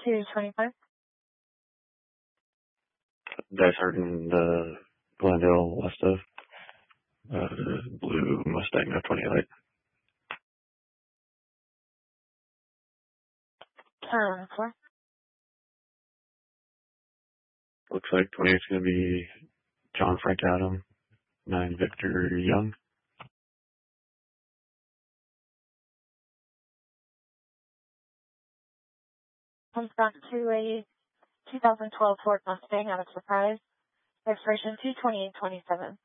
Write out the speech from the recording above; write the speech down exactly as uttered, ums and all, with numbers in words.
two twenty-five. Dysart the Glendale west of uh, the blue Mustang F twenty-eight. Turn four. Looks like twenty-eight's going to be John Frank Adam, nine Victor Young. Comes back to a two thousand twelve Ford Mustang out of Surprise. Expiration two twenty-eight twenty-seven.